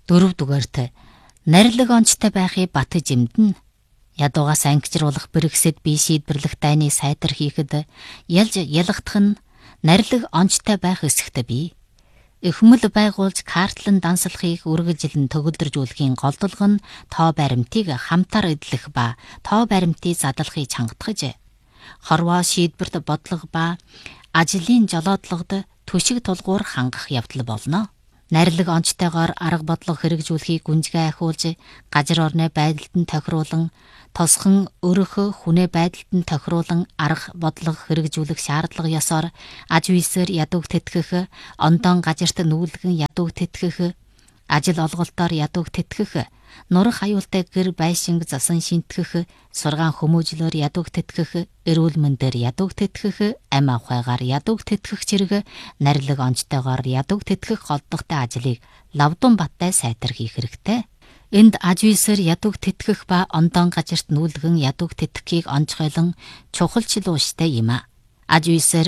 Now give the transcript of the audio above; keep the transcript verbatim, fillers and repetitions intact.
Дөрөвдүгээрт нарилэг онцтой байхыг батж эмдэнэ. Ядуугаас ангижруулах бэрхсэд бие шийдвэрлэх дайныг сайтар хийхэд ялж ялгадах нь нарилэг онцтой байх эсэхтэй бий. Эхмэл байгуулж картлан дансалхийг үргэлжилэн төгөлдржүүлэхийн голдолго нь тоо баримтыг хамтаар эдлэх ба тоо баримтыг задлахыг чангатгаж, хорвоо шийдвэрт бодлого ба ажлын жолоодлогод түшиг тулгуур хангах явдал болно. Нарилэг онцтойгоор арга бодлого хэрэгжүүлэхийг гүнзгий ахиулж, газар орны байдалд нь тохируулан, тосхон өрөх хүнээ байдалд нь тохируулан арга бодлого хэрэгжүүлэх шаардлага ёсоор аж үйлсээр ядууг тэтгэх, ондоон газарт нүүлгэн ядууг тэтгэх, ажил олголтоор ядууг тэтгэх, нурах аюултай гэр байшинг засан шинтгэх, сургаан хүмүүжлөөр ядууг тэтгэх, эрүүл мэндээр ядууг тэтгэх, амь авахыгаар ядууг тэтгэх зэрэг нарилэг онцтойгоор ядууг тэтгэх голдохтой ажлыг лавдун баттай сайтар хийх хэрэгтэй. Энд аж үйлсээр ядууг тэтгэх ба ондоон газарт нүүлгэн ядууг тэтгэхийг онцгойлон чухалчлууштай юм а. Аж үйлсээр